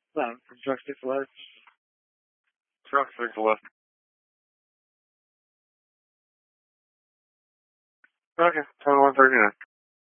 No, from truck 6 left. Truck 6 left. Okay, 2139.